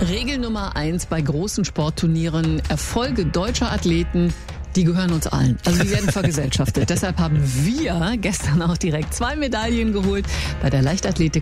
Regel Nummer 1 bei großen Sportturnieren: Erfolge deutscher Athleten, die gehören uns allen. Also die werden vergesellschaftet. Deshalb haben wir gestern auch direkt 2 Medaillen geholt bei der Leichtathletik.